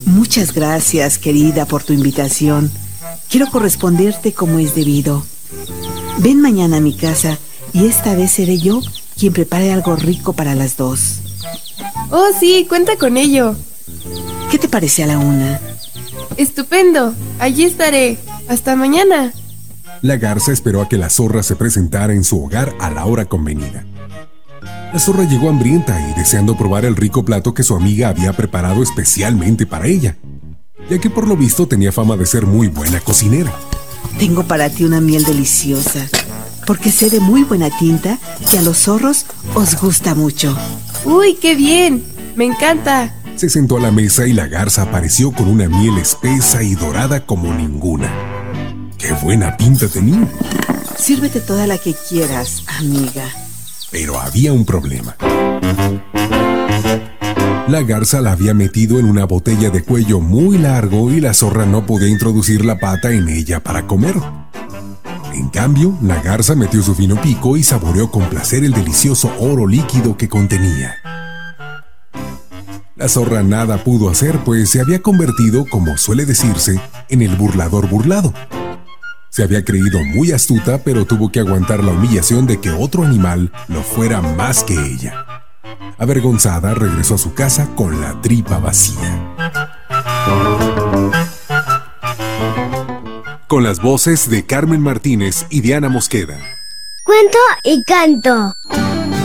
Muchas gracias, querida, por tu invitación. Quiero corresponderte como es debido. Ven mañana a mi casa y esta vez seré yo quien prepare algo rico para las dos. Oh, sí, cuenta con ello. ¿Qué te parece a la 1? Estupendo, allí estaré. Hasta mañana. La garza esperó a que la zorra se presentara en su hogar a la hora convenida. La zorra llegó hambrienta y deseando probar el rico plato que su amiga había preparado especialmente para ella, ya que por lo visto tenía fama de ser muy buena cocinera. Tengo para ti una miel deliciosa, porque sé de muy buena tinta que a los zorros os gusta mucho. ¡Uy, qué bien! ¡Me encanta! Se sentó a la mesa y la garza apareció con una miel espesa y dorada como ninguna. ¡Qué buena pinta tenía! Sírvete toda la que quieras, amiga. Pero había un problema. La garza la había metido en una botella de cuello muy largo y la zorra no podía introducir la pata en ella para comer. En cambio, la garza metió su fino pico y saboreó con placer el delicioso oro líquido que contenía. La zorra nada pudo hacer, pues se había convertido, como suele decirse, en el burlador burlado. Se había creído muy astuta, pero tuvo que aguantar la humillación de que otro animal lo fuera más que ella. Avergonzada, regresó a su casa con la tripa vacía. Con las voces de Carmen Martínez y Diana Mosqueda. Cuento y canto.